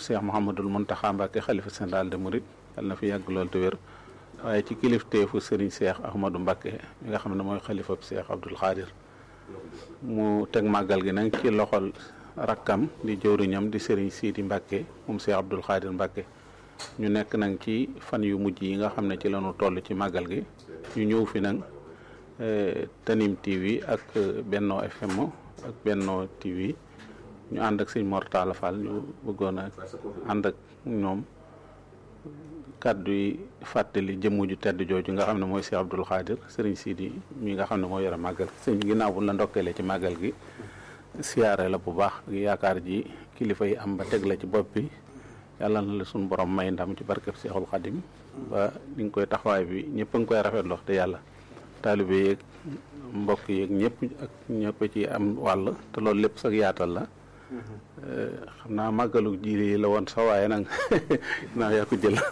Cheikh Mouhamadul Mountakha Mbacké xalifa général de Mouride yàlla na fi yàgg lool te wér waaye ci kilifteefu Serigne Cheikh Ahmadou Mbacké mi nga xam ne mooy xalifa Cheikh Abdoul Khadir mu teg màggal gi nag ci loxol rakkam di jëwriñam di Serigne Sidi Mbacké moom Cheikh Abdoul Khadir Mbacké ñu nekk nag ci fan yu mujj yi nga xam ne ci lañu toll ci màggal gi ñu ñëw fi nag Tanim TV ak Benno FM ak Benno TV ñu ànd ak sëñ Mor Talla Fall ñu bëggoon a ànd ak ñoom kàddu yi fàttali jëmm ju tedd jooju nga xam ne mooy Cheikh Abdoul Khadir Serigne Sidi mi nga xam ne moo yore màggal sëñ ginnaaw bu la ndokkeelee ci màggal gi siyaare la bu baax yaakaar ji kilifa yi am ba teg la ci bopp bi yàlla na la suñu borom may ndam ci barkeb Seexul Xadim ba ni nga koy taxawaay bi ñëpp a ngi koy rafetlu wax te yàlla taalibe yeeg mbokk yeeg ñëpp ci am wàll te loolu lépp sax yaatal la xam naa màggalu jiiri yi la woon sax waaye nag naa yaa ko jël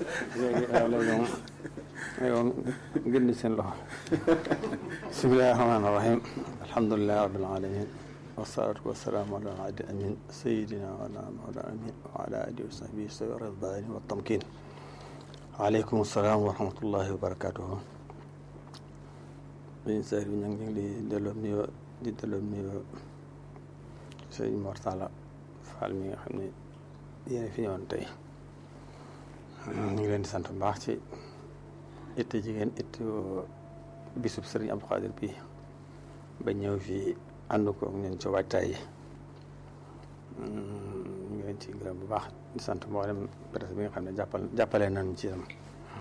yoon ngeen di seen loxo bismillahi rahmaani rahim alhamdulillahi rabbil alamin wasalaatu wasalaamu ala al-haadi amin sayidina wa mawlana amin wa ala alihi wa sahbihi sawi ridwaani wa tamkin waaleykum salaam wa rahmatullahi wa barakatuhu biñ sar bi ñu ngi di delloo nuyoo sëñ Mor Talla Fall mi nga xam ne yéen fi ñëwoon tey ñu ngi leen di sant bu baax ci itte jigéen itte bisub sëriñ Abdou Khadir bi ba ñëw fii ànd ko ñun ci waajtaay yi ñu ngi leen ci gërëm bu baax di sant mboolem presse bi nga xam ne jàppale nañu ci yam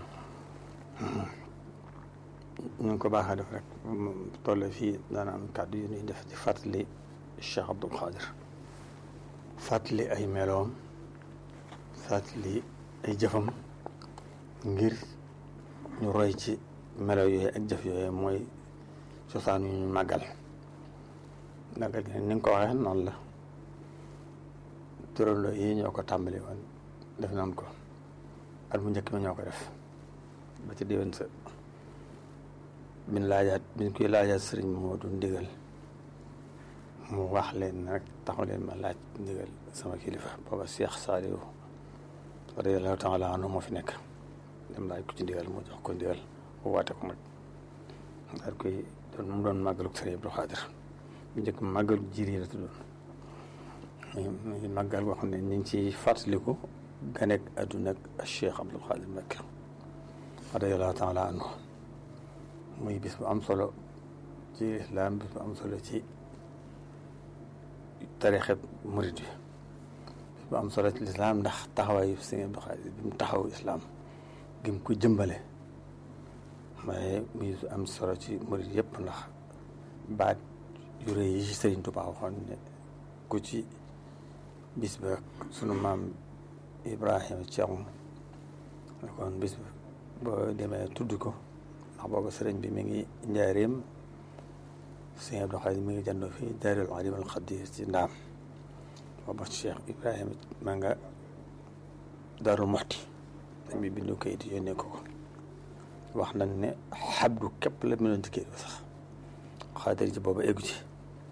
ñu ngi ko baaxee def rek tolle fii daana am kàddu yu ñuy def ci fàttali Cheikh Abdoul Khadir fàttali ay meloom fàttali ay jëfam ngir ñu roy ci melo yooyu ak jëf yooyu mooy cosaan yu ñu màggal màggal gi ni nga ko waxee noonu la turandoo yi ñoo ko tàmbali woon def nañ ko at mu njëkk mi ñoo ko def ba ci déwén sa biñ koy laajaat sëriñ moo du ndigal mu wax leen rek taxu leen ma laaj ndigal sama kilifa booba Cheikh Saliou radiyallahu taala anhu moo fi nekk dem laaj ko ci ndigal mu jox ko ndigal mu waate ko nag daal koy mu doon màggaluk sëriñ Abdou Khadir bu njëkk màggalu jiiri la tuddoon muy màggal boo xam ne ñu ngi ci fàttaliku ganek àdduna ak Cheikh Abdoul Khadir Mbacké radiyallahu taala anhu muy bis bu am solo ci islam bis bu am solo ci tariixa murid bi bis bu am solo ci lislaam ndax taxawaayu sëriñ Abdou Khadir bi mu taxaw islaam gi mu ko jëmbale waaye muy am solo ci murid yëpp ndax baat yu rëy yi ci Sëriñ Tuubaa waxoon ne ku ci bis ba sunu maam Ibrahima Thiaw kon bis ba boo demee tudd ko ndax booba sëriñ bi mi ngi njaareem sëriñ Abdou Khadir mi ngi jandoo fii Daarul Alim al Xadir ci ndaam booba Cheikh Ibrahima ma nga Daaru Muxti dañ bi bindu kayit yónnee ko wax nañ ne xabdu képp la mënoon ci kayit ba sax Xaadir ci booba eggu ci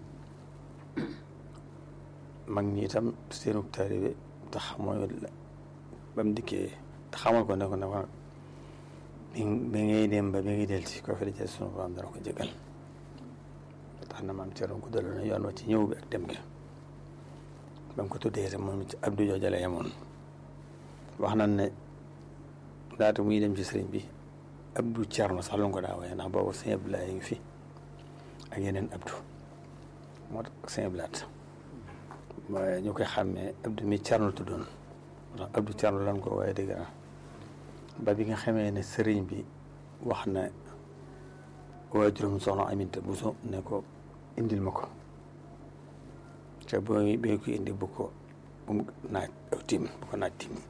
mag ñi itam seenu taalibe tax mooy ba mu dikkee te xamal ko ne ko bi ngay dem ba bi ngay del ci ko fi dajale sunu borom dana ko jégal tax na maam Thierno ko daloon na yoon wa ci ñëw bi ak dem gi ba mu ko tuddee itam moom ci Abdou jooja la yemoon wax nañ ne laata muy dem ci sëriñ bi Abdou Thierno sax lu ko daa waaye ndax boobu sëñ Abdoulaye ngi fi ak yeneen Abdou moo tax sëñ Abdoulaye waaye ñu koy xàmmee Abdou mi Thierno tuddoon moo tax Abdou Thierno lan ko waaye dëgg na ba bi nga xamee ne sëriñ bi wax na waajuram soxna Aminta Bousso ne ko indil ma ko te booy bee ko indi bu ko naaj aw tiim bu ko naaj tiim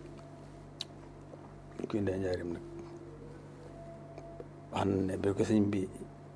bu ko indee njaarim nag wax na ne bee ko sëñ bi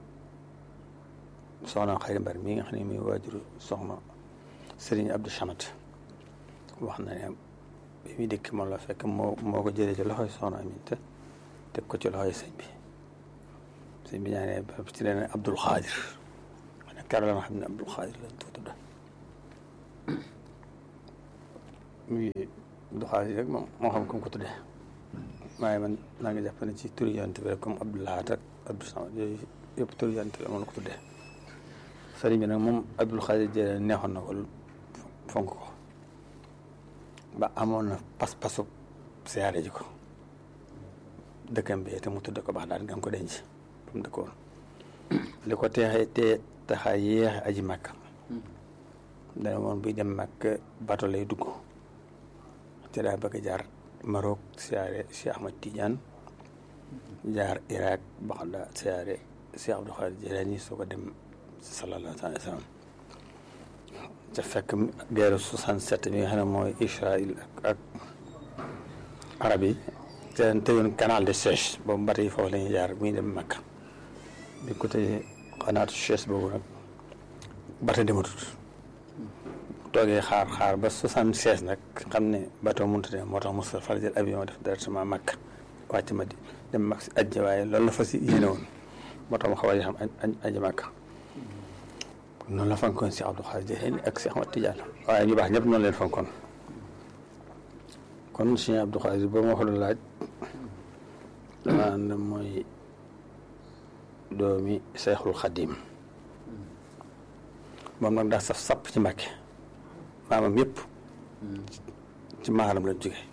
soxna Xari Mbar mi nga xam ne muy waajuru soxna sëriñ Abdou Chamat wax na ne bi muy dikk moom la fekk moo ko jëlee ci loxoy soxna Aminta teg ko ci loxoy sëñ bi ñaanee ba ci leen Abdoul Khadir ma ne keroog la nga xam ne Abdoul Khadir lañ ko tudd muy Abdul Xaadir rek moom moo xam ko ko tuddee waaye man naa ngi jàpp ne ci turu yonent bi rek comme Abdou Lahad ak Abdou Samad yooyu yëpp turu yonent bi moom ko tuddee sëriñ bi nag moom Abdul Xaadir Jilaani neexoon na ko fonk ko ba amoon na pas-pasu siyaare ji ko dëkkam bi te mu tudde ko Baxdaad nga ko denc fa mu dëkkoon li ko teexee taxaa yéexe aji Makka dana moom buy dem Makka bato lay dugg te daa bëgg a jaar Maroc siyaare Cheikh Ahmad Tidiane jaar Irak Baxdaad siyaare Cheikh Abdul Xaadir Jilaani soo ko dem sallallahu alayhi wa sallam ca fekk guerre 67 bi nga xam ne mooy Israël ak arab yi te leen tëyoon canal de Suez boobu bato yi foofu la ñuy jaar muy dem Makka bi ko tëjee xanaatu Suez boobu nag bato dematut toogee xaar ba 76 nag xam ne bato mënut a dem moo tax Moussa Fall jël avion def directement Makka wàcc ma di dem Makka si ajji waaye loolu la fa si yéene woon moo tax mu xaw a xam aji Makka noonu la fonkoon Cheikh Abdou Khadre Jilaani ak Cheikh Ahmad Tidiane waaye ñu baax ñëpp noonu leen fonkoon kon Cheikh Abdou Khadre ba ma ko doon laaj dama ànd mooy doomi Cheikhul Khadim moom nag daa saf sapp ci Mbàkke maamam yëpp ci maaram lañ jóge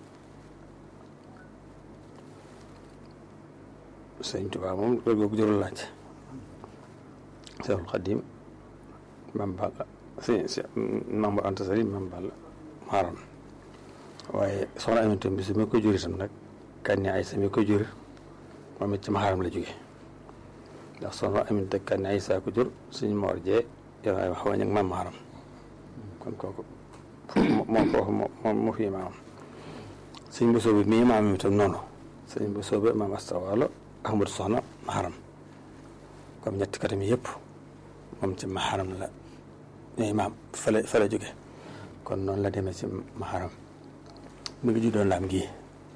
Sëñ Tuubaa moom loolu googu jërul laaj Cheikhul Khadim Maam Balla Maam Mor Anta Sali Maam Balla maaram waaye soxna Aminata Mbisu mi ko jur itam nag Kanni Aysa mi ko jur moom it ci maaram la jóge ndax soxna Aminata Kanni Aysa ko jur suñu Moor Jee yow ay wax wañ ak maam maaram kon kooku moom foofu moom moo fi maamam sëñ Bousso bi mii maamam itam noonu sëñ Bousso bi maam Asta Waalo Ahmadu soxna maaram comme ñetti katam yëpp moom ci maaram la ñooy maam fa la jóge kon noonu la demee ci maaram mi ngi juddoon Ndaam gi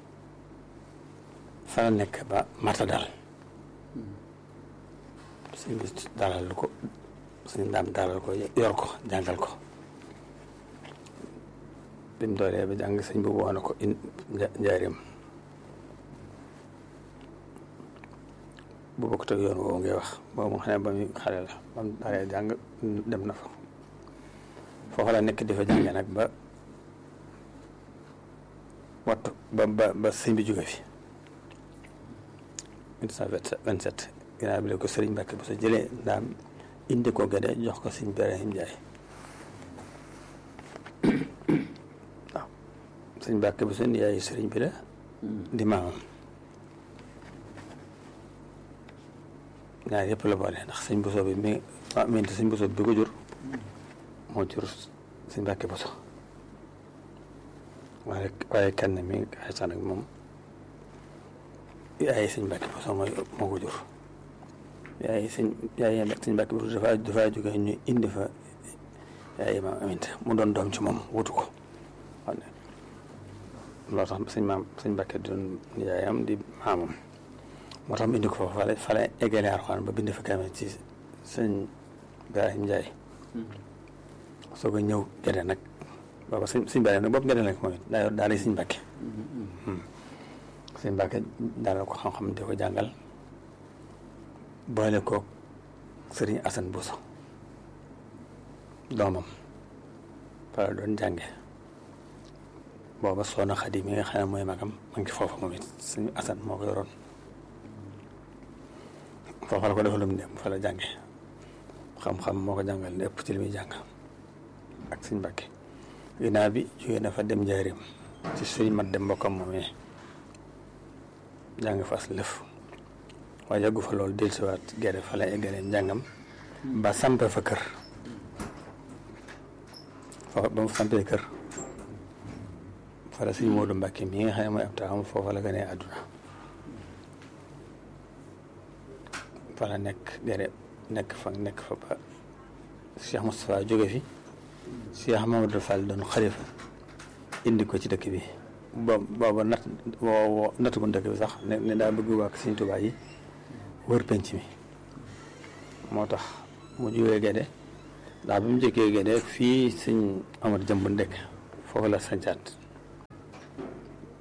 fa la nekk ba Marta daal sëñ bi dalal ko sëñ Ndaam dalal ko yor ko jàngal ko bi mu doolee ba jàng sëñ bi woona ko njaareem bu bokk teg yoon woowu ngay wax boobu mu xam ne ba muy xale la ba mu dalee jàng dem na fa foofu la nekk di fa jànge nag ba wattu ba sëñ bi jóge fi 1927 ginnaaw bi la ko sëriñ Mbàkke bu sa jëlee Ndaam indi ko Gede jox ko sëñ Ibrahima Njaay waaw sëñ Mbàkke bu sa yaay sëriñ bi la di maamam ñaar yëpp la boole ndax sëñ Bousso bi minti sëñ Bousso bi ko jur moo jur sëñ Mbàkke Bousso waaye kenn mi ay sax nag moom yaay sëñ Mbàkke Bousso moo ko jur yaay sëñ Mbàkke Bousso dafa jóge ñu indi fa yaay maam Aminta mu doon doom ci moom wutu ko xam ne loolu tax sëñ Mbàkke doon yaayam di maamam moo tax mu indi ko fa fale eggale Alxuraan ba bind fa kaamil ci sëñ Ibrahima Njaay soo ko ñëw Gede nag booba sëñ Ibrahima nag boobu Gede nag mooy daa yor daal di sëñ Mbàkke sëñ Mbàkke daal ko xam-xam di ko jàngal boole ko sëriñ Asan Bousso doomam fa la doon jànge booba Soxna Xadi mi nga xam ne mooy magam ma ngi foofu moom it sëñ Asan moo ko yoroon foofa la ko defalum dem fa la jànge xam-xam moo ko jàngal lépp ci li muy jàng ak sëñ Mbàkke ginnaaw bi jógee na fa dem Njaaréem ci sëñ mat dem mbokkam moomee jàng fas lëf waaye yàggu fa loolu dellusiwaat Gede fa la eggale njàngam ba sampe fa kër foofa ba mu sampee kër fa la sëñ Moodu Mbàkke mi nga xam ne mooy ab taawam foofa la gënee àdduna fa la nekk Gede nekk fa ba Cheikh Moustapha jóge fi Cheikh Mamadou Fall doon xalifa indi ko ci dëkk bi booba natt gu dëkk bi sax ne daa bëgg waa Sëñ Tuubaa yi wër penc mi moo tax mu jógee Gede ndax bi mu jëkkee Gede fii Sëñ Amar Jëmb ndekk foofu la sancaat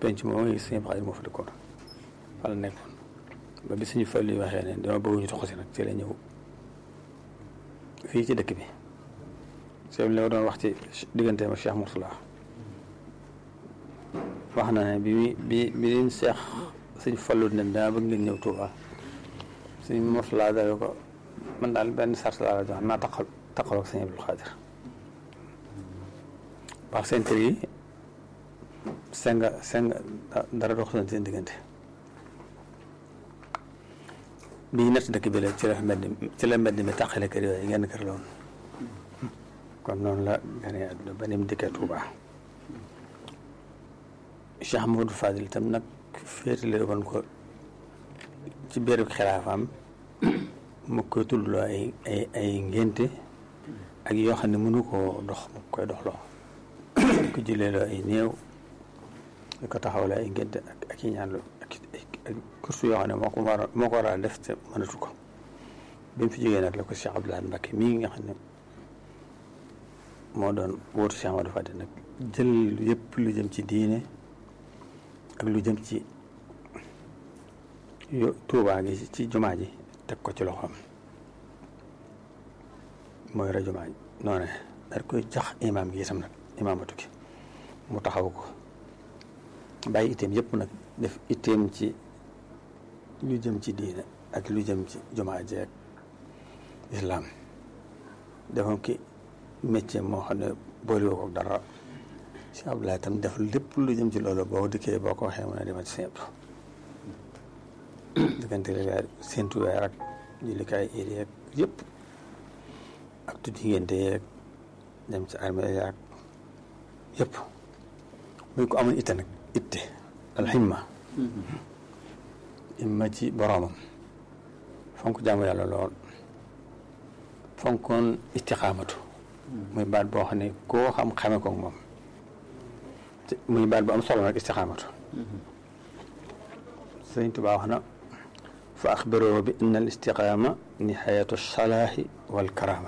penc moom ngi sëñ Xaadir moo fa dëkkoon fa la nekkoon ba bi suñu fàllu yi waxee ne dama bëgg ñu toxu si nag ci la ñëw fii ci dëkk bi sëñ bi la doon wax ci digganteem ak Cheikh Mourtala wax na ne bi liñ Cheikh suñ fàllu ne dama bëgg ngeen ñëw Touba suñ Mourtala dawe ko man daal benn sart laa la jox naa taqaloo ak sëñ Abdul Xaadir wax seen kër yi senga dara dox seen diggante bii natt dëkk bi la ci la mbedd mi tàqale kër yooyu genn kër la woon kon noonu la gane àdduna ba ni mu dikkee Touba Cheikh Mouhamadou Fadil itam nag féetale woon ko ci biiru xilaafaam mu koy tuddloo ay ngénte ak yoo xam ne mënu koo dox mu koy doxloo ko jëleeloo ay néew di ko taxawle ay ngénte ak i ñaanlu ak kursu yoo xam ne moo ko war a def te mënatu ko bi mu fi jógee nag la ko Cheikh Abdoulaye Mbacké mii nga xam ne moo doon wóotu Cheikh Amadou Fadil nag jël yëpp lu jëm ci diine ak lu jëm ci Tuubaa gi ci jumaa ji teg ko ci loxoom mooy ra jumaa ji noonu daal koy jox imaam gi itam nag imaamatu gi mu taxaw ko bàyyi itteem yëpp nag def itteem ci lu jëm ci diine ak lu jëm ci jumaa ji ak islaam defoon ki métier moo xam ne boolewoo ko dara Cheikh Abdoulaye tam def lépp lu jëm ci loolu boo dikkee boo ko waxee mu ne dema ci sëñ Abdou diggante li weer séntu weer ak jullikaay iid yeeg yëpp ak tuddi ngénte yeeg dem ci armée yaag yëpp muy ko amoon itte nag itte alximma imma ci boroomam fonk jaamu yàlla lool fonkoon istixaamatu muy baat boo xam ne koo xame ko moom muy baat bu am solo nag istixaamatu Sëriñ Tuubaa wax na fa axbiroo bi inna al istiqaama nihayatu salaahi wal karaama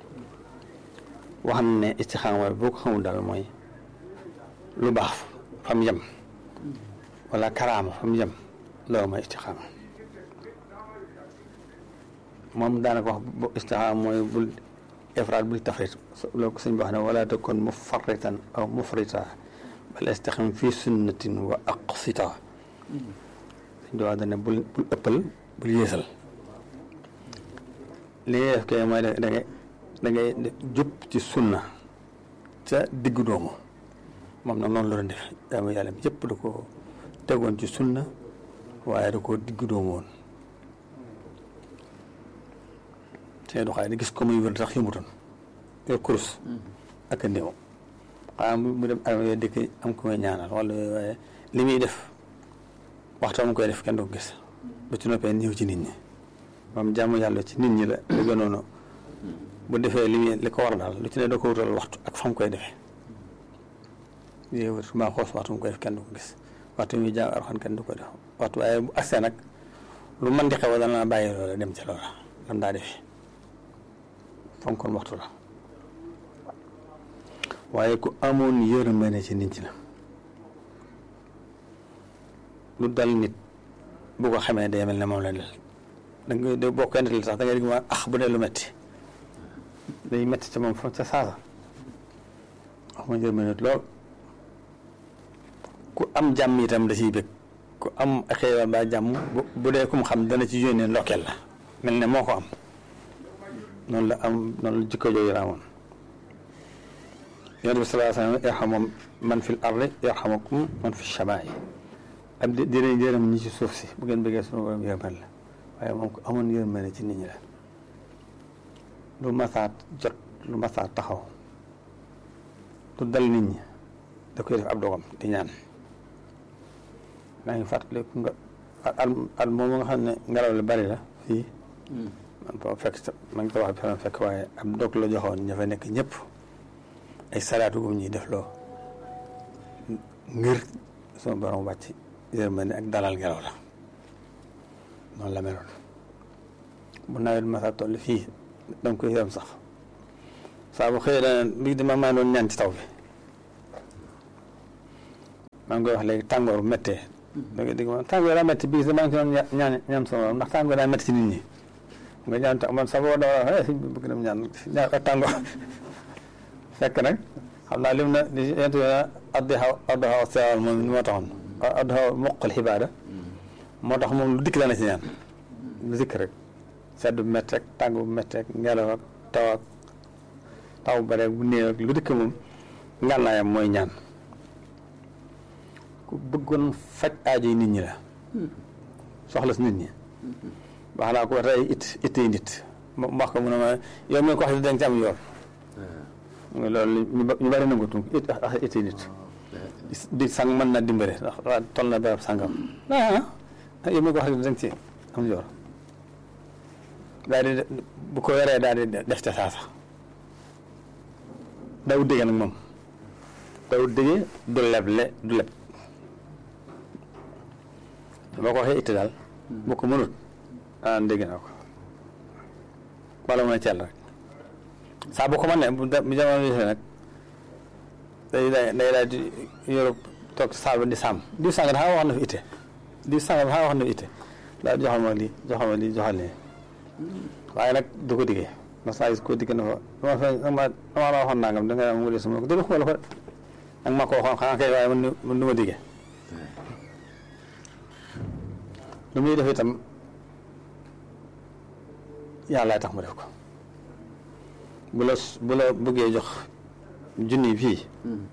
wax ne istixaama boo ko xamul daal mooy lu baax fa mu yem wala karaama fa mu yem loolu mooy istixaama moom daanaka wax istixaama mooy bul ifraat bul tafrit loolu ko sëñ bi wax ne wala takun mufarritan aw mufrita bal istaqim fi sunnatin wa aqsita sëñ bi wax dane bul ëppal bul yéesal li ngay def kay mooy da ngay jub ci sunna ca diggu doomu moom nag noonu la doon def jaamu yàlla bi yëpp da ko tegoon ci sunna waaye da koo diggu doomu woon te du xaay di gis ko muy wér sax yëmutoon yor kurus ak a néew xam mu dem arme yooyu dëkk am ko may ñaanal wala waaye li muy def waxtu mu koy def kenn du ko gis ba ci noppee ñëw ci nit ñi moom jaamu yàlla ci nit ñi la gënoon bu defee li ko war daal lu ci ne da ko wutal waxtu ak fa mu koy defee yéen maa xoos waxtu mu koy def kenn du ko gis waxtu muy jàng Alxuraan kenn du ko def waxtu waaye bu agsee nag lu mën di xew dana bàyyi loola dem ca loola lam daa defee fonkoon waxtu la waaye ku amoon yërmande ci nit ñi la lu dal nit bu ko xamee day mel ne moom la dal da nga boo koy nettali sax da nga dégg ma bu dee lu metti day metti ca moom fa ca saasa wax ma yërmande lool ku am jàmm itam da ciy bëgg ku am xéewal ba jàmm bu dee ku mu xam dana ci yónnee ndokkeel la mel ne moo ko am noonu la jikko jooju la amoon yonent bi sallallahu alayhi wa sallam yarhamu man fil ardi yarhamukum man fi samaa'i ab dina yërëm ñi ci suuf si bu ngeen bëggee sunu borom yërmal la waaye moom ko amoon yërmande ci nit ñi la lu masaat jot lu masaat taxaw lu dal nit ñi da koy def ab dogam di ñaan maa ngi fàttaliku nga al moom nga xam ne ngelaw li bari la fii man boo fekk ma ngi ko wax bi fekk waaye ab dog la joxoon ña fa nekk ñëpp ay salaatu gum ñuy def loo ngir sama borom wàcc yërmande ak dalal ngelaw la noonu la meloon bu nawet masa toll fii danga koy yërëm sax saa bu xëyee dana bii dama maa doon ñaan ci taw bi maa ngi koy wax léegi tàngoor bu méttee. da nga dégg man tàngoor daa métti bii maa ngi ci doon ñaan sama ndax tàngoor daa métti ci nit ñi nga ñaan man sax boo dawal si bëgg na ñaan ak tàngoor fekk nag xam naa lim na di yent adduha sewal moom moo taxoon adduha muqal xibaada moo tax moom lu dikk dana ci ñaan lu dikk rek sedd bu métti rek tàng bu métti rek ngelaw ak taw bu bare bu néew ak lu dikk moom ngànnaayam mooy ñaan ku bëggoon faj aajo yi nit ñi la soxla si nit ñi wax naa ko ba tey ittey nit mu wax ko mu ne ma yow mi ko wax di danga ci am yoon loolu ñu bari nangu tunk ittey nit di sang mën na dimbale ndax waa toll na barab sangam yow mi ko wax di danga ci am yoon daal di bu ko yoree daal di def ca saasa dawut dégg nag moom dawut dégg du leble du leb boo ko waxee itte daal boo ko mënut dégg naa ko wala mën a cell rek saa boo ko mën ne bu jamono yi nag day daal di yorob toog saal ba di sàmm diw sàng dafa wax na fi itte diw sàng dafa wax na fi itte daal joxal ma lii joxal nii waaye nag du ko diggee ma saa gis koo digg na fa dama la waxoon nangam da nga am nga sama ko dégg xuma la ko ak ma ko waxoon xanaa kay waaye man du ma diggee lu muy def itam yàlla tax mu def ko bu la bëggee jox junni fii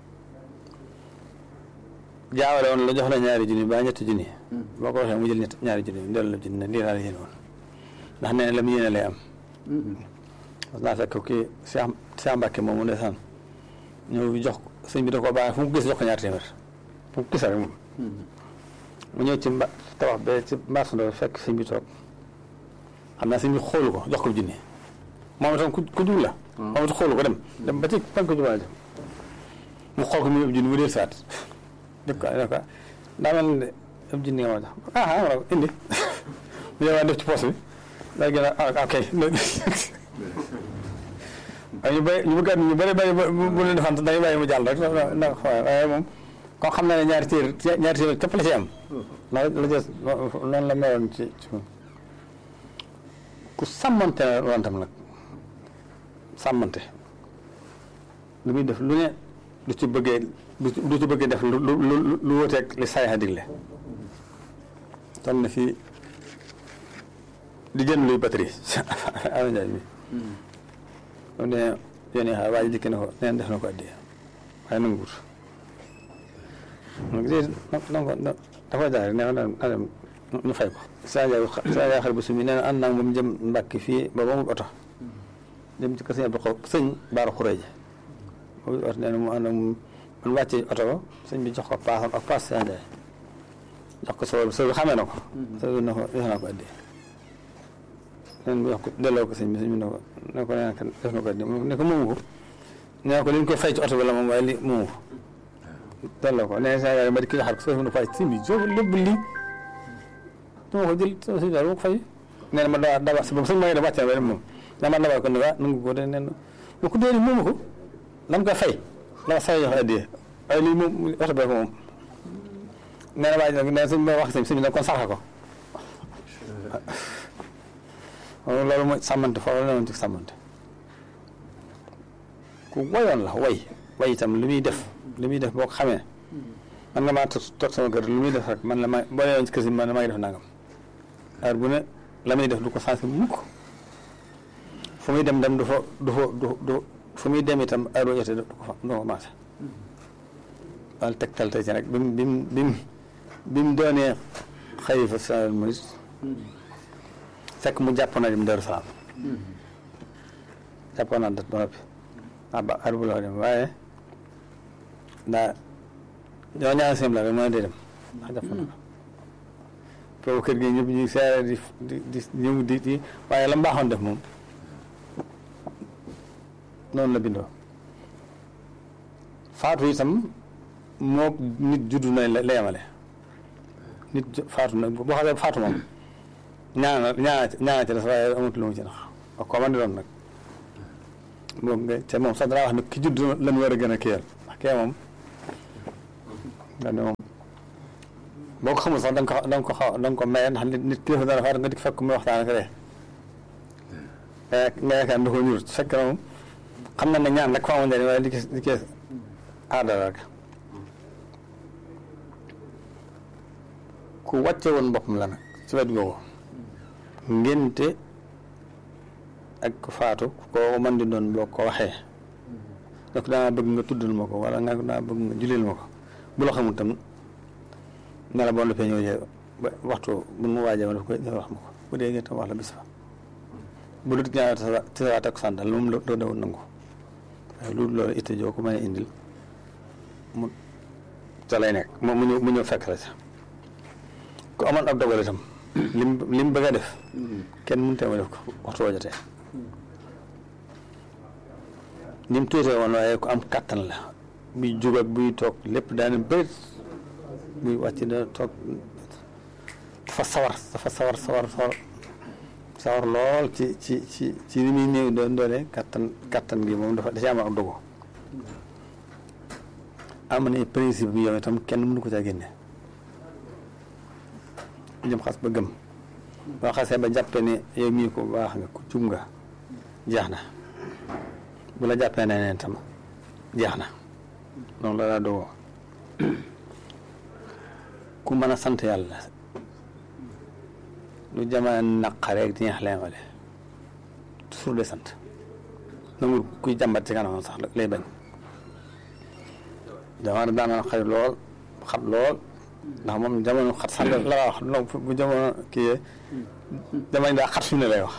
jaawale woon la jox la ñaari junni ba ñetti junni boo ko waxee mu jël ñaari junni ndel la junni ne lii laa la yéene woon ndax nee na la mu yéene lay am parce que naa fekk kii Cheikh Mbacke moom mu ndeysaan ñëw jox sëñ bi da ko baax fu mu gis jox ko ñaari téeméer fu mu gis rek moom mu ñëw ci tabax ba ci marchandise fekk sëñ bi toog xam naa sëñ bi xoolu ko jox ko junni moom itam ku jug la moom itam xoolu ko dem ba ci pank jumaa jëm mu xool ko mu ëpp junni mu dee saat dëkk ko daa mel ne ëpp junni nga ma jox indi mu ñëwaat def ci poos bi daa gën a ok waaye ñu bëri bu leen defante dañuy bàyyi mu jàll rek ndax waaye moom kon xam naa ne ñaari téeméer képp la ci am la jës noonu la meloon ci ku sàmmante na woon tam nag sàmmante lu muy def lu ne du ci bëggee def lu wuteeg li saay a digle toll na fii di jënd luy batterie Aliou Ndiaye mi moom ne yónnee xaar waa ji dikk na ko neen def na ko addiya waaye nangu wut dafa jaar ne na dem ñu fay ko saa xar bu sumi nee na ànd naa moom jëm Mbàkke fii ba amul oto jëm ci kër sëñ Abdou Xaw sëñ Baara Xureej boobu oto nee na mu ànd ak man wàccee oto ba sëñ bi jox ko paasam ak paas Saa Njaay jox ko soo bi xamee na ko soo na ko def naa ko addiya nen bi wax ko delloo ko sëñ bi ne ko nee na def na ko addiya ne ko moomu ko nee ko li ñu koy fay ci oto bi la moom waaye li moomu ko delloo ko nee na Saa Njaay ma di kii xar ko soo mën a fay sëñ bi soo lépp lii dama ko jël sëñ daal ko fay nee na ma daba si boobu sëñ ma ngi def wàcce ba moom daa ma dabal ko ne nangu ko de nee na ma ko déedéet moomu ko lam koy fay dama say jox addiya waaye lii moom oto bee ko moom nee na waa ji nag nee na sëñ bi wax sëñ bi nag kon sarxa ko loolu mooy sàmmante foofu la ne woon ci sàmmante ku wayoon la way itam li muy def boo ko xamee man nga maa toog sama kër lu muy def rek man la ma boo newoon ci kër si man la maa ngi def nangam heure bu ne la muy def du ko sensé mukk fu muy dem du fu muy dem itam heure boo jotee du ko maase wala tegtal tey ci rek bi mu doonee xalifa général murid fekk mu jàpp na dem Daaru Salaam jàppoon naa dat ba noppi ba heure bu la dem waaye daa ñoo ñaari sim la rek mën a dee dem ndax jàpp na foofu kër gi ñëpp ñu seere di ñëw di waaye la mu baaxoon def moom noonu la bindoo faatu itam moo nit juddu na la yemale nit faatu na boo xasee faatu moom ñaana ci des waaye amatu lu mu ci nax ak ko man di doon nag moom nga te moom sax dara wax ne ki judd lan war a gën a kiyal ndax kee moom nga ne moom boo ko xamul sax da nga ko maye ndax nit kilifa dana fa nga di fekk muy waxtaan ak rek nga yaakaar da ko ñur fekk na moom xam na ne ñaan rek fa amoon njëriñ waaye li ci aada rek ku wàcce woon boppam la nag ci wet googu ngénte ak ku faatu koo mën di doon boo ko waxee donc daanaa bëgg nga tuddal ma ko wala nga daa bëgg nga juleel ma ko bu la xamul tam ne la boo noppee ñëw ba waxtu bu mu waajee ma daf koy wax ma ko bu dee ngeen tam wax la bis fa bu dut ñaar tisawaat ak sàndal moom doo dawul nangu waaye loolu itte joo ko mën a indil mu ca lay nekk moom mu ñëw fekk la ca ku amoon ab dogal itam lim bëgg a def kenn mënu tee ma def ko waxtu woo jotee ni mu tuutee woon waaye ku am kàttan la buy jug ak buy toog lépp daana bëri buy wàcc da toog dafa sawar lool ci li muy néew doole kàttan gi moom dafa da ci am ak dogu am na principe bi yow itam kenn mënu ko caa génne jëm xas ba gëm boo xasee ba jàppee ne yow mii ko baax nga ku jub nga jeex na bu la jàppee ne neen tam jeex na noonu la daa dogoo ku mën a sant yàlla lu jamono naqareeg di ñax leemale toujours de sant nangul kuy jàmbat ci kanamam sax lay bañ jamono daana naqari lool xat lool ndax moom jamono xat sant la wax bu jamono kii jamono daa xat fi mu ne lay wax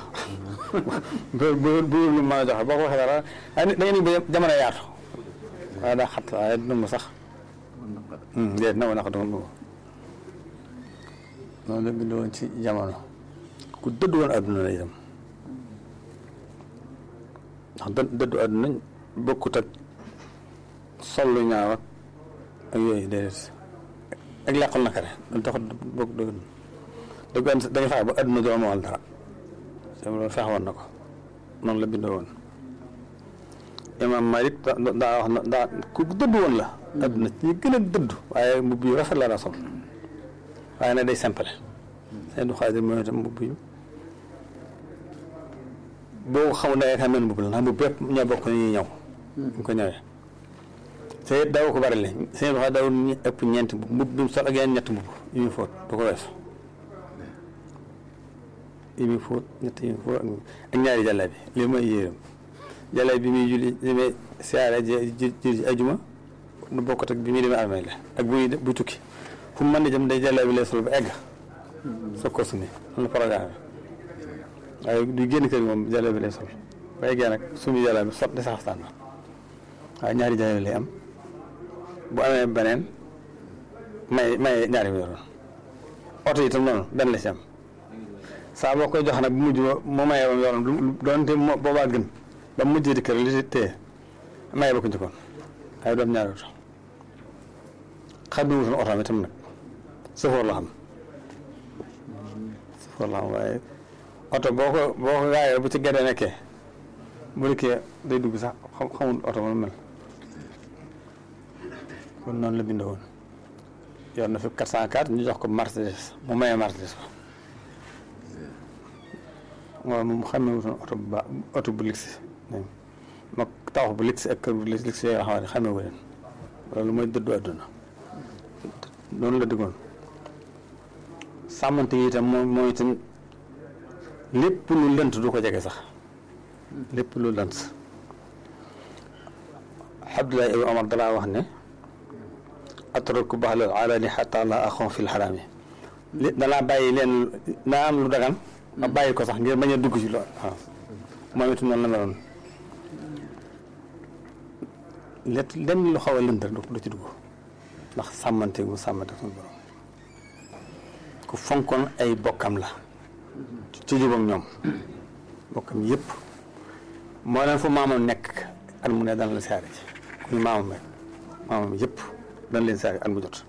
bu lu mën a joxe boo ko waxee dara da ngeen ni ba jamono yaatu waaye daa xat waaye dina mu sax déet na ma naq doon boobu noonu la bindoo woon ci jamono ku dëdd woon adduna la itam ndax dëddu adduna bokkut ak sol lu ñaaw ak yooyu déedéet ak làqal naka re dañ taxut bokk dëgg da nga fexe ba adduna doo amal dara loolu fexe woon na ko noonu la bindoo woon imam Malik daa wax na daa ku dëdd woon la adduna ci gën a dëdd waaye mbubb yu rafet la daa sol waaye nag day simple seen du xaadir mooy itam mbubb yu boo xamul da nga xam ne mbubb la ndax mbubb yëpp ñoo bokk ni ñuy ñëw ñu ko ñëwee te daw ko bari la seen du xaadir daw ñu ëpp ñeenti mbubb bi mu sol ak yeneen ñetti mbubb yu muy fóot du ko weesu yu muy fóot ñett yu muy fóot ak ñaari jàlla bi lii mooy yéeram jàlla bi muy julli li muy siyaare ji ajuma du bokkut ak bi muy demee armée la ak buy tukki fu mu mën di jëm day jàlla bi lay sol ba egg soog ko sumi loolu programme bi waaye du génn kër moom jàlla bi lay sol ba eggee nag sumi jàlla bi sot di sa xaftaan la waaye ñaari jàlla bi lay am bu amee beneen may ñaari bi yoroon oto yi itam noonu benn la si am saa boo koy jox nag bu mujj ba mu mayee ba mu yoroon doonte boobaa gën ba mu mujjee di kër li si téye mayee ba ko njëkkoon waaye doom ñaari oto xam bi wutoon oto am itam nag sëfoor la xam waaye oto boo ko gaayee bu ci gedde nekkee bu dikkee day dugg sax xamul oto ma mel kon noonu la bindoo woon yor na fi 404 ñu jox ko Mercedes mu mayee Mercedes ba waaw moom xamee wutoon oto bu luxe ma tawax bu luxe ak kër bu luxe yooyu xam ne xamee wu leen loolu mooy dëddu àdduna noonu la diggoon sàmmante yi itam mooy itam lépp lu lënt du ko jege sax lépp lu lënt Abdoulaye Ibn Omar dalaa wax ne atraku baxlal alani xata la axon fil xaraami danaa bàyyi leen naa am lu dagan ma bàyyi ko sax ngir bañ a dugg ci loolu waaw moom itam noonu la meloon lenn lu xaw a lënt rek du ci dugg ndax sàmmante mu sàmmante suñu borom ku fonkoon ay bokkam la ci jubam ñoom bokkam yëpp moo leen fu maamam nekk at mu ne dana la siyaare ci kuy maamam yëpp dana leen siyaare at mu jot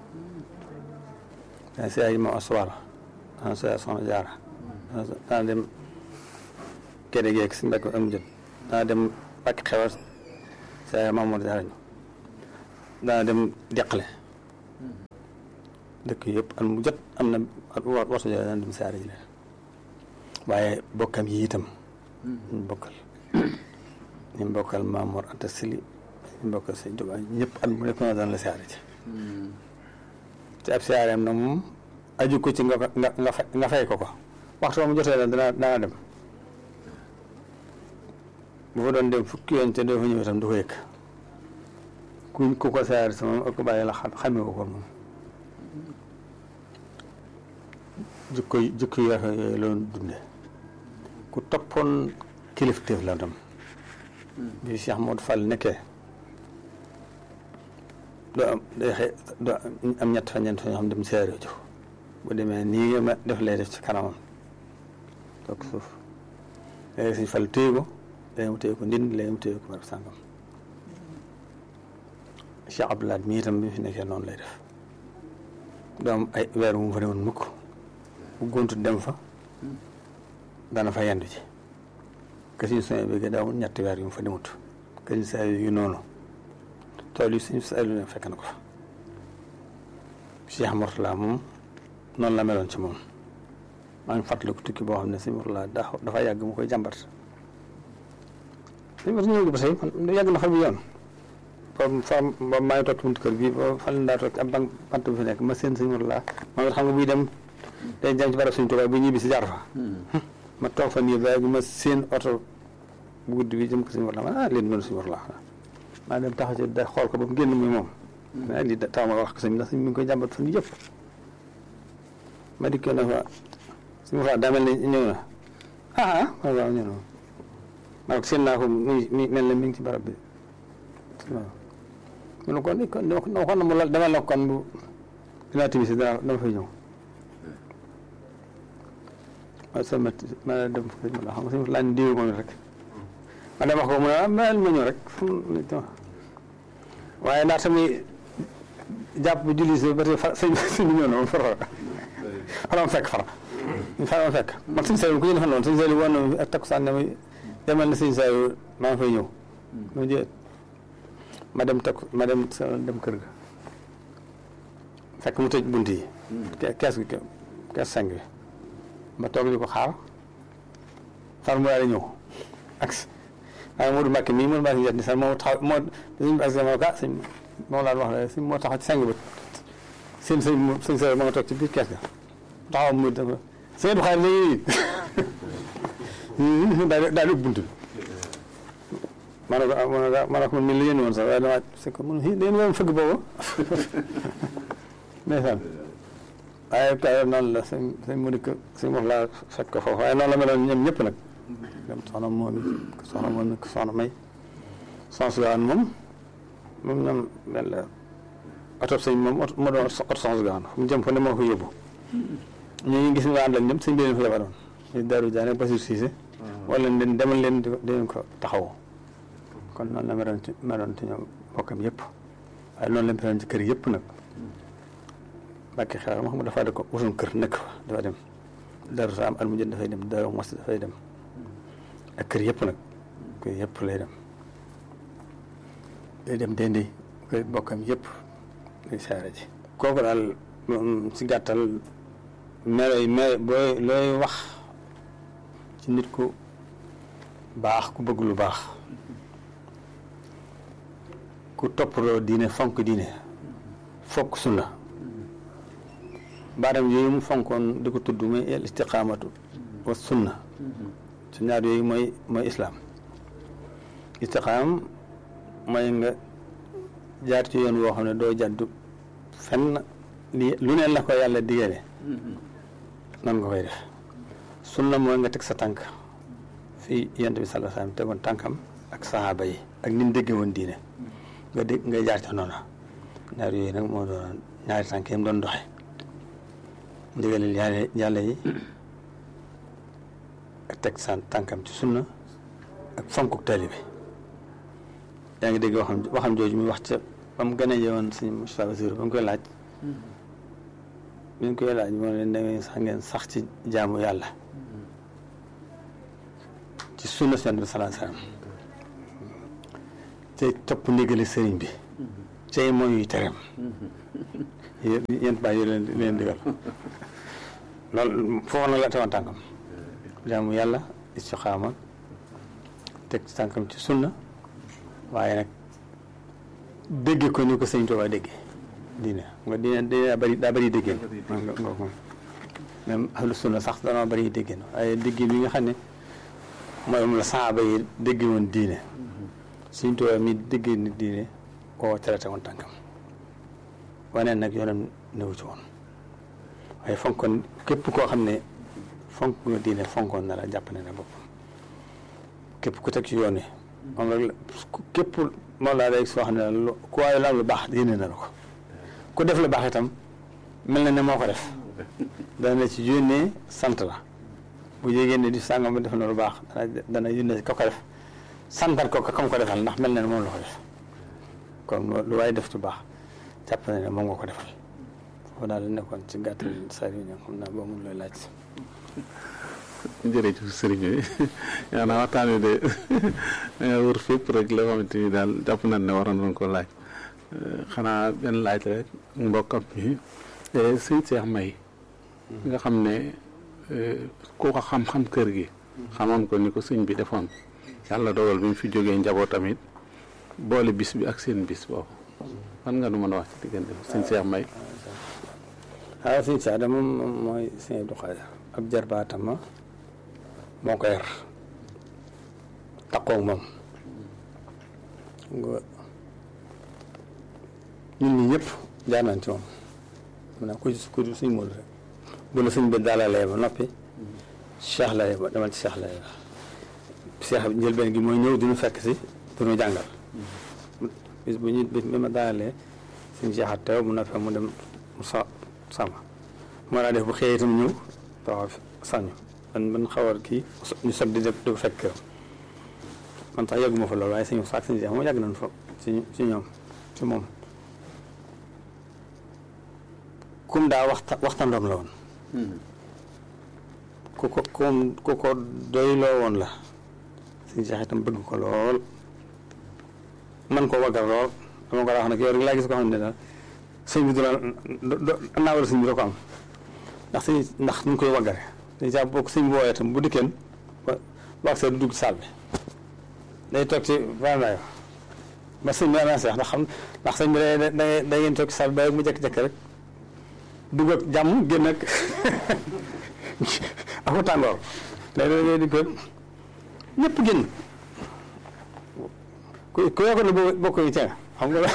dana siyaare yi moom asuwaar dana siyaare soxna jaara dana dem kéde geeg si mbekk at mu jot dana dem Mbàkke Xewar siyaare Mamadou Jaara ñu dana dem deqale dëkk yëpp at mu jot am na waxtu jot daan dem siyaare ji leen waaye bokkam yi itam ñu bokkal Maam Mor Anta Sali ñu bokkal Sëñ Tuubaa ñëpp at mu nekk daan la siyaare ji te ab siyaareem nag moom aju ko ci nga fay ko waxtu ba mu jotee la dana dem bu fa doon dem fukki yoon te doo fa ñëw itam du ko yëg ku ko siyaare si moom ak ko bàyyi la xamee ko moom jikko yu rafet yooyu loolu dunde ku toppoon kilifteef la tam bi Cheikh Modou Fall nekkee doo am ñett fa ñeent fa ñoo xam dem siyaare ju bu demee nii nga ma def lay def ci kanamam toog suuf léegi Sëñ Fall téye ko léegi mu téye ko ndind léegi mu téye ko barab sàngam Cheikh Abdoulaye mi itam bi fi nekkee noonu lay def doom ay weer mu fa demoon mukk bu gontu dem fa dana fa yendu ci kësiñ soñ bi daawul ñetti weer yu mu fa demut kësiñ saa yu noonu tool yi suñu saa yu ne fekk na ko fa Cheikh Mourtala moom noonu la meloon ci moom maa ngi fàttaliku tukki boo xam ne Sëñ Mourtala dafa yàgg mu koy jàmbat Sëñ Mourtala ñëw ba tey man yàgg na fa bi yoon ba maa ngi toog ci buntu kër bii ba fan daa toog ab bant bi fi nekk ma seen Sëñ Mourtala moom it xam nga buy dem day dem ci barab Sëñ Tuubaa bu ñibbi si jaar fa ma toog fa nii ba ma seen oto bu guddi bi jëm ko Sëñ Mourtala ma leen mën Sëñ Mourtala maa dem taxaw ci da xool ko ba mu génn muy moom mais lii tax ma wax ko sëñ ndax sëñ mi ngi koy jàmbat fan yëpp ma dikkee na fa Sëñ Mourtala daa mel ne ñëw na ma waaw ñëw na ma ko seen naa ko mi mel ne mi ngi ci barab bi waaw mu ne kon na mu lal demal na kon bu dinaa timis dama fay ñëw ma dem fa xam nga Sëñ Mourtala ñu diw moom rek ma dem wax ko mu ne ma ñëw rek waaye ndax tamit jàpp bu julli si ba tey sëñ bi ñëw na moom faram fekk man sëñ Saliou ku ñu defal noonu sëñ Saliou woon na ak takkusaan ne ma demal na sëñ Saliou maa ngi fay ñëw ma dem kër ga fekk mu tëj bunt yi kees sang bi ma toog di ko xaar far mu daal di ñëw ak waaye Modou Mbacke mii Modou Mbacke njët ni sax moo taxaw moo sëñ moom laa wax la si moo taxaw ci sang ba sëñ Saliou ma nga toog ci biir kees ga taxaw mu dafa sëñ du xaar léegi daal di ubbi bunt bi ma ne ko man mii la yéen woon sax waaye damaa c'est que mun dañu woon fëgg boobu ndeysaan waaye kay noonu la sëñ Modou sëñ moom laa fekk ko foofu waaye noonu la meloon ñoom ñëpp nag dem soxna May soxna Sugaan moom ñoom benn la oto sëñ moom moo doon oto soxna Sugaan fu mu jëm fa ne moo ko yóbbu ñu ngi gis nga àndal ñëpp sëñ bi leen fa yebaloon ñu Daaru Jaane Basiru Siise wala leen demal leen di ko taxawoo kon noonu la meloon ci ñoom bokkam yëpp waaye noonu la meloon ci kër yëpp nag Mbàkke xew ma xam dafa da ko wutoon kër nekk fa dafa dem Daaru Salaam at mu jot dafay dem Daaru Muxti dafay dem ak kër yëpp nag kër yëpp lay dem dendi kër bokkam yëpp lay saare ji kooku daal ci gàttal looy wax ci nit ku baax ku bëgg lu baax ku toppatoo diine fonk diine fokk sunna baatam yooyu mu fonkoon di ko tudd muy el istiqaamatu wa sunna su ñaar yooyu mooy islaam istiqaam mooy nga jaar ci yoon woo xam ne doo jàddu fenn lu ne la ko yàlla digale noonu nga koy def sunna mooy nga teg sa tànk fii yonent bi sallallahu alayhi wasallam tegoon tànkam ak saxaaba yi ak ni mu déggee woon diine nga jaar ci noonu ñaar yooyu nag moo doon ñaari tànk yi mu doon doxe ndigalil yàlla yi ak teg sa tànkam ci sunna ak fonkuk taalibe yaa ngi dégg waxam jooju muy wax ca ba mu gën a yeewoon sëñ Moustapha Bassirou ba mu koy laaj moo leen da ngeen sax ci jaamu yàlla ci sunna Yonent bi sallallahu alayhi wasallam te topp ndigali sëriñ bi tey mooy tereem yéen bàyyi leen digal loolu foofu nag la teewoon tànkam jaamu yàlla istixaama teg tànkam ci sunna waaye nag dégge ko ni ko sëñ Tuubaa dégge diine nga diine daa bëri déggéen nga moom même ahlu sunna sax danoo bëri déggéen waaye déggéen bi nga xam ne mooy moom la saaba yi dégge woon diine sëñ Tuubaa mi déggee ni diine koo traité woon tànkam waneen nag yoonam newu ci woon waaye fonkoon képp koo xam ne fonk nga diine fonkoon na la jàpp ne na boppam képp ku teg ci yoon wi moom rek képp moom laa léegi soo xam ne ku waaye laam lu baax yéene na la ko ku def lu baax itam mel na ne moo ko def dana la ci yónnee sant la bu yégée ne di sàngam ba def na lu baax dana yónnee ko def santal ko kam ko defal ndax mel na ne moom la ko def kon lu waaye def ci baax jàpp na ne moom nga ko defal foofu daal di nekkoon ci gàttal saa yu ñëw xam naa boo mun looy laaj. jërëjëf sëriñ bi yaa naa waxtaan wi de danga wër fépp rek la xamante ni daal jàpp nañ ne waroon nañ ko laaj xanaa benn laaj rek mbokkam bi sëñ Cheikh May nga xam ne ku ko xam-xam kër gi xamoon ko ni ko sëñ bi defoon yàlla dogal bi mu fi jógee njaboot tamit boole bis bi ak seen bis boobu fan nga nu mën a wax ci diggante sëñ Cheikh May. waaw sëñ Cheikh de moom mooy sëñ Abdou Khadir ab jarbaatam moo ko yar takkoog moom ñun ñi ñëpp jaar nañ ci moom mun naa ko suñ móolu rek bu la suñ bi daalalee ba noppi Cheikh lay ba demal ci Cheikh lay la Cheikh njëlbeen gi mooy ñëw duñu fekk si duñu jàngal bis bi ma daalalee suñ Cheikh a teew mu noppee mu dem mu sama moo daa def bu xëyee itam ñëw taxaw sañu man xawar kii ñu sob di ko fekk man sax yàgguma fa loolu waaye suñu saak suñu Cheikh moom yàgg nañ fa ci ñoom ci moom kum daa waxtandoom la woon ku ko doyloo woon la suñu Cheikh itam bëgg ko lool man ko waggal lool dama ko wax nag yow rek laa gis ko xam ne daal sëñ bi am naa war a sëñ bi da ko am ndax ñu koy waggare dañ saa bokk sëñ bi wooyee itam bu dikkeen wax see du dugg saal bi day toog ci vandayo ba sëñ bi ana seex ndax sëñ bi day ngeen toog ci saal bi ba mu jekk-jekk rek dugg ak jàmm génn ak aku tàngoor day di ko ñëpp génn ku yokko ne bokk yi cee xam nga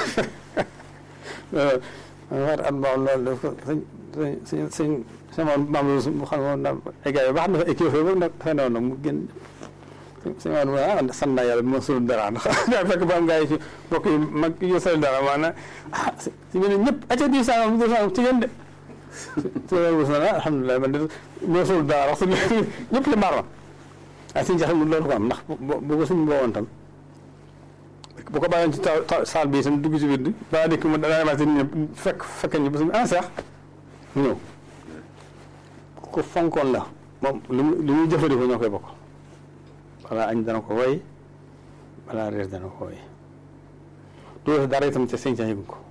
waat at moom loolu daf ko sëñ sama maam la xam nga ay gars yi baax na fa équipe boobu nag xëy na mu génn sëñ maam sant naa yàlla bi ma sul dara ndax daa fekk ba am gars yi ci bokk yi mag yu sol dara maanaam si ñu ne ñëpp acca di sangam ci ngeen de alhamdulilah man de moo sul dara wax ñëpp li mbaar ma waaye suñu jaxam loolu ko am ndax bu ko suñu boowoon tam bu ko bàyyoon ci saal bi itam dugg ci biir bi daa dikk mu daa ma fekk ñu ba suñu seex mu ñëw ku fonkoon la moom li muy jëfandikoo ñoo koy bokk balaa añ dana ko woy balaa reer dana ko woy du dara itam ca sëñ ca yëgu ko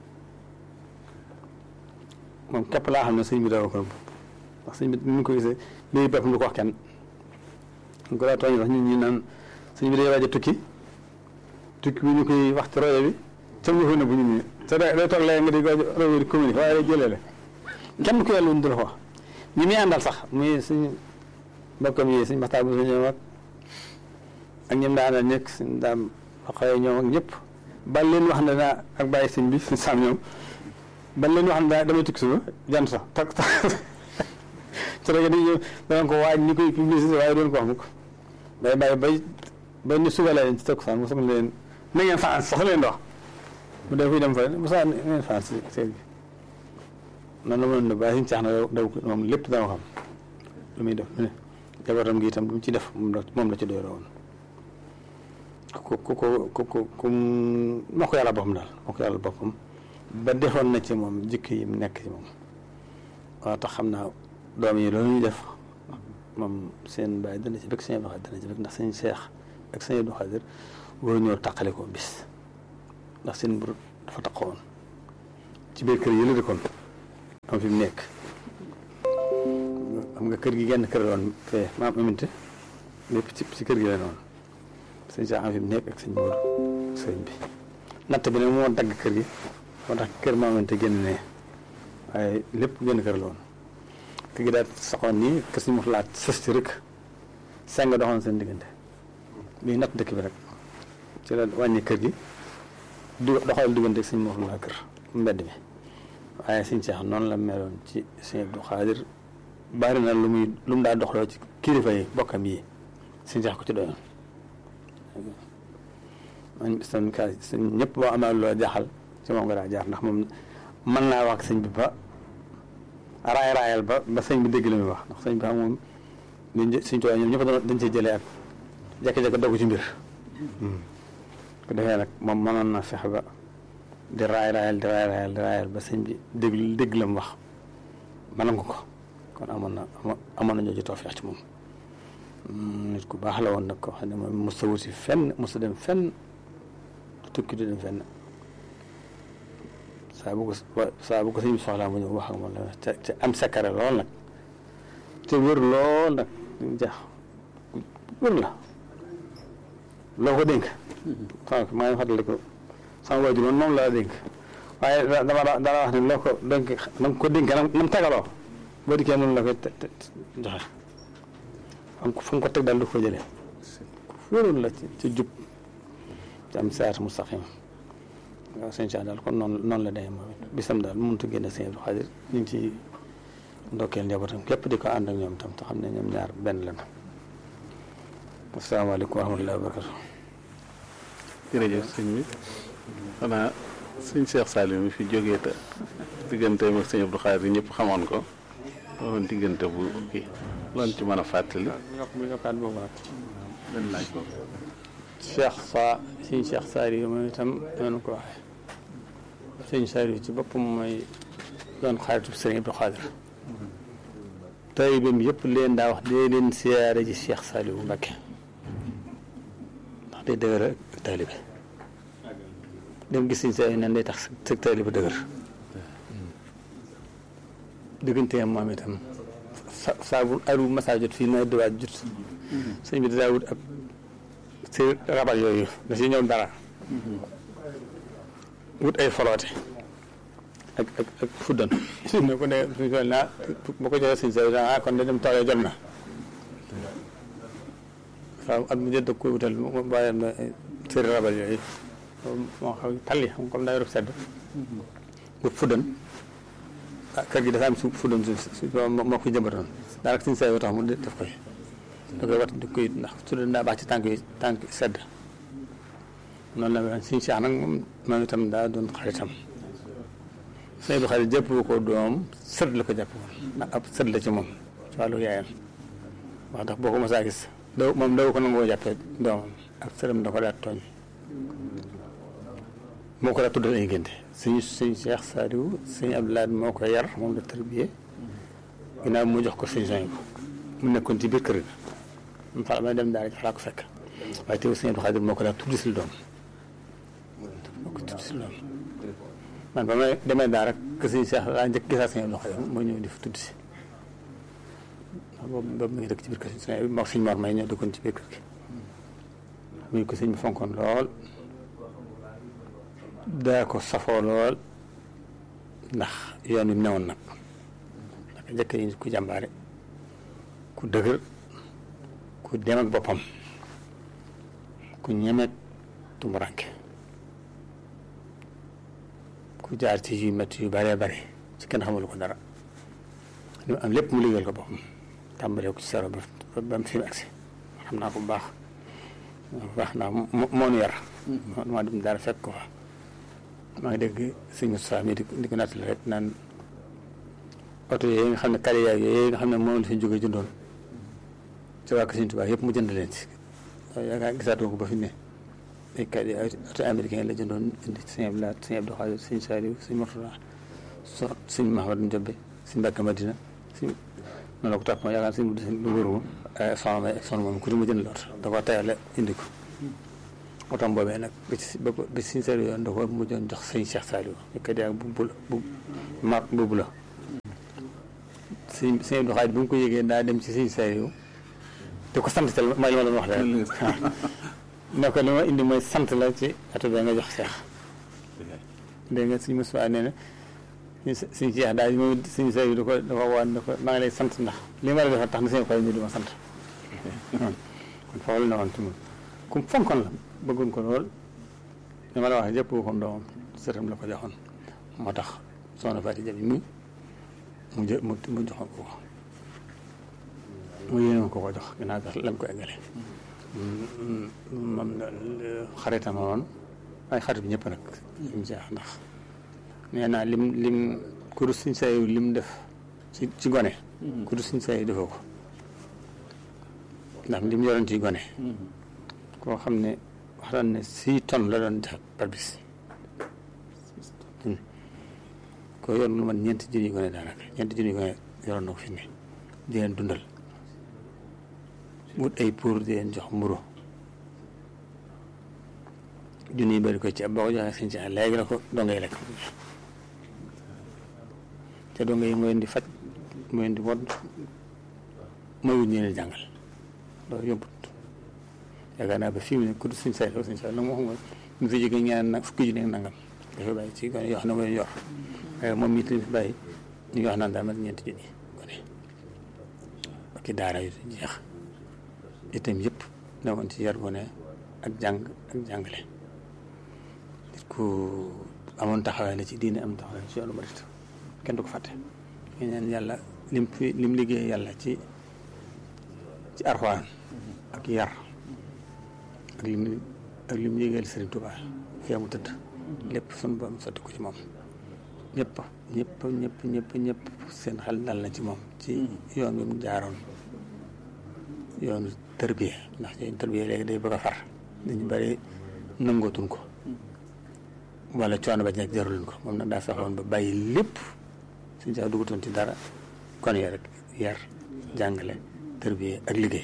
moom képp laa xam ne sëñ bi dara ko ndax sëñ bi ni ñu ko gisee léegi boppam du ko wax kenn ñu ko daa tooñ wax ñun ñi naan sëñ bi day waaj a tukki bi ñu koy wax ci rajo bi ca mu ne bu ñu nii te day toog léegi nga di rajo di communiqué waaye day jëlee la kenn ku yàlla wuñ du la ko wax ñi muy àndal sax muy suñ mbokkam yi suñ maxtaan bu suñu ak ñoom daa àndal nekk suñ daam xëy ñoom ak ñëpp ban leen wax ne naa ak bàyyi sëñ bi suñ saam ñoom ban leen wax ne daa damay tukki suba jant sax tak ci rajo di danañ ko waaj ñi koy publicité waaye doon ko wax mukk day bàyyi ba ni suba la leen ci takkusaan mu soog leen na ngeen fanaan sax leen dox bu dee kuy dem fa bu saa ngeen fanaan si seen bi noonu la ma doon bàyyi suñu caax na daw moom lépp dama xam lu muy def lu ne jabaram gi itam lu mu ci def moom la ci doy woon ku moo ko yàlla boppam daal moo ko yàlla boppam ba defoon na ci moom jikko yi mu nekk ci moom waaw tax xam naa doom yi loolu ñuy def moom seen bàyyi dana ci bëgg seen doxal dana ci bëgg ndax seen seex ak sëñ Abdou Khadir waru ñoo tàqale ko bis ndax seen mbir dafa taqoon ci biir kër yi la dëkkoon am fi mu nekk xam nga kër gi genn kër la woon fee maam aminte lépp ci kër gi la noonu sëñ Cheikh am fi mu nekk ak sëñ Modou sëñ bi natt bi nag moo dagg kër gi moo tax kër maam aminte génn ne waaye lépp genn kër la woon kër gi daal saxoon nii kër suñu laat sës ci rek seng doxoon seen diggante bii natt dëkk bi rek ci la wàññi kër gi doxal diggante ak suñu laa kër mbedd mi waaye sëñ Cheikh noonu la meloon ci sëñ Abdou Khadir bari na lu mu daa doxloo ci kilifa yi bokkam yi sëñ Cheikh ko ci doyoon man sëñ ñëpp boo amee loo jaaxal ci moom nga daa jaar ndax moom mën naa wax sëñ bi ba raayal ba sëñ bi dégg la muy wax ndax sëñ bi xam moom suñ tooy ñoom ñëpp dañ cee jëlee ak jékki-jékki dogg ci mbir ko defee nag moom mënoon na fexe ba di raayal ba sëñ bi dégg la mu wax mënoon ko kon amoon na ñoo tawfeex ci moom nit ku baax la woon nag koo xam ne moom mos a wuti fenn mos a dem fenn tukki du dem fenn saa bu ko sëñ bi soxlaa mu ñëw wax ak moom la ca am sakkare lool nag te wër lool nag jax wër la loo ko dénk maa ngi fàttali ko sama waajur moom la dénk waaye dana wax ne loo ko dénk na ko dénk na mu tegaloo boo dikkee noonu la koy joxe fu mu ko teg daal du ko jëlee wóoroon la ci jub ci am saat mustaqim waaw sëñ Cheikh daal kon noonu la demee moom bisam daal mënut a génne sëñ Abdou Khadir ñu ngi ci ndokkeel njabootam képp di ko ànd ak ñoom tam te xam ne ñoom ñaar benn la na asalaamaaleykum wa rahmatullahi wa barakatu jërëjëf sëñ bi xanaa sëñ Cheikh Saliou mi fi jógee te digganteem ak sëñ Abdou Khadir yi ñëpp xamoon ko loolu diggante bu kii loolu ci mën a fàttali. yokkaat boobu nag. benn laaj ko. sëñ Cheikh Saliou moom itam noonu ko waxee sëñ Saliou ci boppam mooy doon xaritu sëñ Abdou Khadir taalibeem yëpp leen daa wax dee leen siyaare ci Cheikh Saliou Mbacké ndax day dëgër ak taalibe dem gis sëñ Saliou nan day tax sa taalibe dëgër digganteem moom itam saa bu aru masa jot fii na diwaat jot sëñ bi daa wut ab si rabal yooyu da si ñëw dara wut ay foloote ak fuddan ne ko ne suñ sol naa ba ko joxee sëñ Saliou kon de dem toolee jot na waaw at mu jënd ko wutal bàyyam na sëri rabal yooyu moo xam talli xam comme daa yor sedd wut fuddan kër gi dafa am su fuddan su moo ko jëmbatoon daanaka sëñ Saliou tax mu def koy da koy wat di koy ndax fuddan daa baax ci tànk sedd noonu la mel sëñ Cheikh nag moom itam daa doon xaritam sëñ bi xarit jàpp ko doom sët la ko jàpp woon ndax ab sët la ci moom ci wàllu yaayam wax ndax boo ko mos a gis moom daw ko nangoo jàppee doomam ak sëram da ko daa tooñ moo ko daa tuddal ay génte sëñ Cheikh Saliou sëñ Abdoulaye moo ko yar moom la tarbiyee ginnaaw mu jox ko sëñ soñ ko mu nekkoon ci biir kër ga mu fa may dem daal di fa ko fekk waaye teew sëñ Abdou Khadir moo ko daa tudd si doom man ba may demee daal rek que sëñ Cheikh laa njëkk gisaat sëñ Abdou Khadir moo ñëw di fa tudd si boobu mi ngi dëkk ci biir kër gi moom sëñ Mor may ñëw dëkkoon ci biir kër gi muy ko sëñ bi fonkoon lool daa ko safoo lool ndax yoon wi newoon nag ndax njëkk yi ku jàmbaare ku dëgër ku dem ak boppam ku ñemeeg tumuranke ku jaar ci yu métti yu bëree bëri ci kenn xamul ko dara li mu am lépp mu liggéeyal ko boppam tàmbalee ko ci sero ba mu fi mu agsi xam naa ko bu baax ndax moo nu yar maa dem dara fekk ko fa maa ngi dégg sëñ Moustapha mi di ko nattali rek naan oto yooyu nga xam ne kari yaay yooyu nga xam ne moom la fi jóge jëndoon ci waa Sëñ Tuubaa yëpp mu jënd leen ci yaakaar gisaatoo ko ba fi ne ay kari oto américain la jëndoon indi sëñ Abdoulaye sëñ Abdou Khadir sëñ Saliou sëñ Mourtada sëñ Mahamadou Ndiobé sëñ Mbàkke Madina sëñ noonu la ko topp ma yaakaar sëñ lu wóoru soxna may ak soxna moom ku di mu jënd loot da ko tayale indi ko otom boobee nag bi Sëñ Saliou yoon da ko mujjoon jox sëñ Cheikh Saliou ñu koy dee bu la sëñ Abdou Khadre bi mu ko yëgee daa dem ci Sëñ Saliou te ko sant la ma doon wax rek ne ko li ma indi mooy sant la ci atu bee nga jox Cheikh dégg nga sëñ Moussa nee na sëñ Cheikh daal moom Sëñ Saliou da ko woon ne ko maa ngi lay sant ndax li ma la defal tax na seen xol ñu di ma sant kon foofu la ne woon ci moom ku fonkoon la bëggoon ko lool li ma la wax jëpp ko doomam sëtam la ko joxoon moo tax soxna Fatou Jabi mu joxoon ko mu yéene ko jox ginnaaw bi lañ ko eggale moom xaritam woon ay xarit bi ñëpp nag lim jeex ndax nee naa lim kurus Sëñ Saliou lim def ci gone kurus Sëñ Saliou defoo ko ndax lim yoroon ci gone koo xam ne waxtaan ne 6 tonnes la doon def par bis ko yor lu man 4 junni gone daanaka 4 junni gone yoroon na ko fi ne di leen dundal wut ay pour di leen jox mburu junni bari ko ci ab boo ko joxee sëñ ci léegi la ko dongay lekk te donga yi mooy leen di faj mooy leen di wodd mooy wut ñu leen jàngal loolu yombut yaakaar naa ba fii mu ne ku Sëñ Saliou nag moo xam nga mu fi jóge ñaan nag fukki junni nangam dafa bàyyi ci gone yoo xam ne mooy yor waaye moom it li fi bàyyi ñu ngi wax naan daa mat 4 junni gone ak i daara yu jeex itam yëpp ne woon ci yar gone ak jàng ak jàngale nit ku amoon taxawaay la ci diine am taxawaay ci yoonu murit kenn du ko fàtte ñu neen yàlla lim liggéey yàlla ci Alxuraan ak yar ak lim yéegeel Sëriñ Tuubaa fee mu tëdd lépp sunu borom sotti ko ci moom ñëpp seen xel dal na ci moom ci yoon bi mu jaaroon yoonu tërbiye ndax yoonu tërbiye léegi day bëgg a far dañu bari nangootuñ ko wala coono ba nekk jaruluñ ko moom nag daa fexoon ba bàyyi lépp suñu sax dugutoon ci dara kon ya rek yar jàngale tërbiye ak liggéey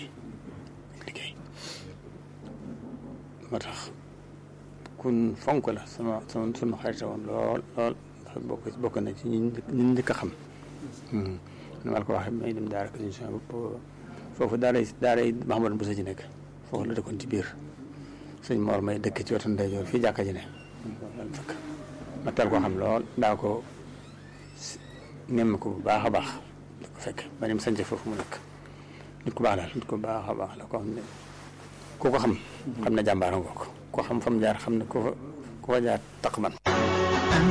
moo tax kun fonk la sunu xarita woon lool ndax bokk na ci ñun njëkk a xam ni ma la ko waxee may dem daara ko émission foofu daara yi Mahamadou Bousso ji nekk foofu la dëkkoon ci biir sëñ Mor may dëkk ci wetu ndeyjoor fii jàkka ji ne fekk ma teel ko xam lool daa ko nemm ko bu baax a baax di ko fekk ba nim sañce foofu mu nekk nit ku baax daal nit ku baax a baax la ko xam ne ku ko xam na jàmbaara ngoo ko xam fam jaar xam ne ku fa jaar taq man